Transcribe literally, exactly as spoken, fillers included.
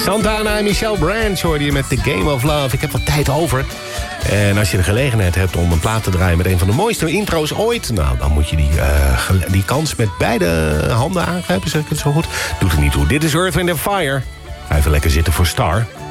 Santana en Michelle Branch hoorde je met The Game of Love. Ik heb wat tijd over. En als je de gelegenheid hebt om een plaat te draaien met een van de mooiste intro's ooit... nou, dan moet je die, uh, die kans met beide handen aangrijpen, zeg ik het zo goed. Doet het niet toe. Dit is Earth, Wind and Fire. Ga even lekker zitten voor Star.